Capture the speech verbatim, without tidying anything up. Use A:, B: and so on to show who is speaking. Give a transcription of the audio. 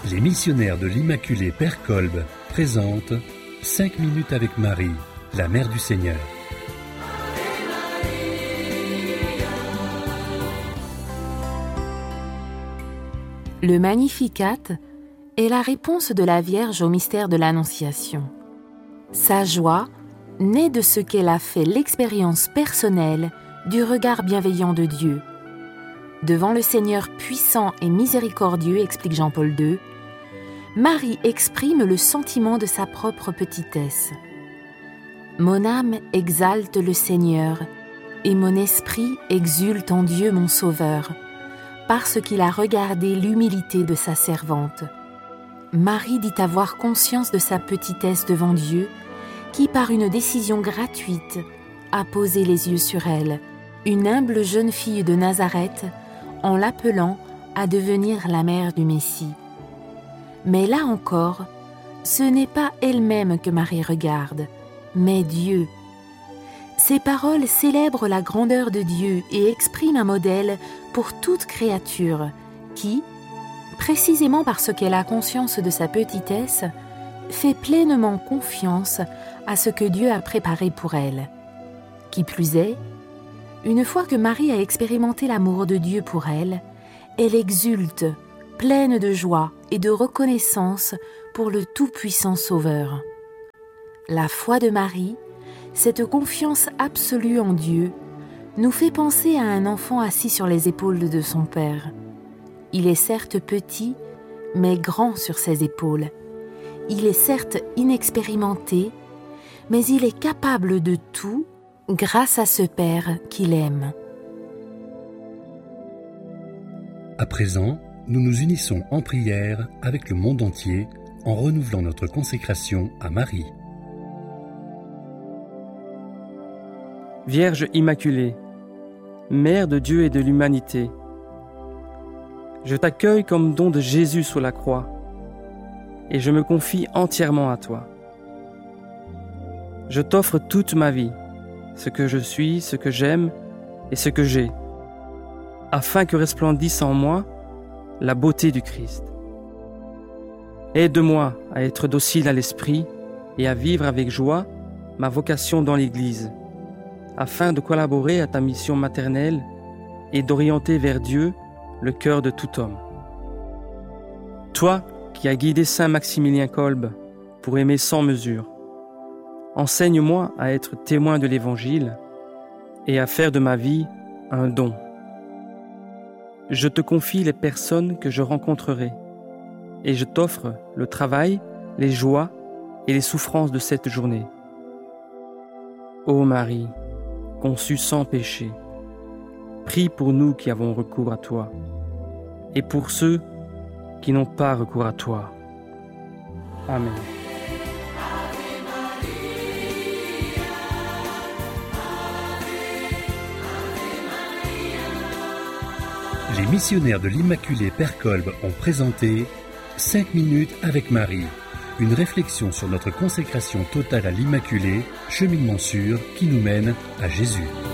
A: Les missionnaires de l'Immaculée Père Kolb présentent cinq minutes avec Marie, la Mère du Seigneur.
B: Le Magnificat est la réponse de la Vierge au mystère de l'Annonciation. Sa joie naît de ce qu'elle a fait l'expérience personnelle du regard bienveillant de Dieu. Devant le Seigneur puissant et miséricordieux, explique Jean-Paul deux, Marie exprime le sentiment de sa propre petitesse. « Mon âme exalte le Seigneur, et mon esprit exulte en Dieu mon Sauveur, parce qu'il a regardé l'humilité de sa servante. » Marie dit avoir conscience de sa petitesse devant Dieu, qui par une décision gratuite a posé les yeux sur elle, une humble jeune fille de Nazareth, en l'appelant à devenir la mère du Messie. Mais là encore, ce n'est pas elle-même que Marie regarde, mais Dieu. Ces paroles célèbrent la grandeur de Dieu et expriment un modèle pour toute créature qui, précisément parce qu'elle a conscience de sa petitesse, fait pleinement confiance à ce que Dieu a préparé pour elle. Qui plus est, une fois que Marie a expérimenté l'amour de Dieu pour elle, elle exulte, pleine de joie et de reconnaissance pour le tout-puissant Sauveur. La foi de Marie, cette confiance absolue en Dieu, nous fait penser à un enfant assis sur les épaules de son père. Il est certes petit, mais grand sur ses épaules. Il est certes inexpérimenté, mais il est capable de tout grâce à ce Père qu'il aime.
A: À présent, nous nous unissons en prière avec le monde entier en renouvelant notre consécration à Marie.
C: Vierge Immaculée, Mère de Dieu et de l'humanité, je t'accueille comme don de Jésus sur la croix et je me confie entièrement à toi. Je t'offre toute ma vie, ce que je suis, ce que j'aime et ce que j'ai, afin que resplendisse en moi la beauté du Christ. Aide-moi à être docile à l'esprit et à vivre avec joie ma vocation dans l'Église, afin de collaborer à ta mission maternelle et d'orienter vers Dieu le cœur de tout homme. Toi qui as guidé Saint Maximilien Kolb pour aimer sans mesure, enseigne-moi à être témoin de l'Évangile et à faire de ma vie un don. Je te confie les personnes que je rencontrerai et je t'offre le travail, les joies et les souffrances de cette journée. Ô Marie, conçue sans péché, prie pour nous qui avons recours à toi et pour ceux qui n'ont pas recours à toi. Amen.
A: Les missionnaires de l'Immaculée Père Kolb ont présenté cinq minutes avec Marie, une réflexion sur notre consécration totale à l'Immaculée, cheminement sûr qui nous mène à Jésus.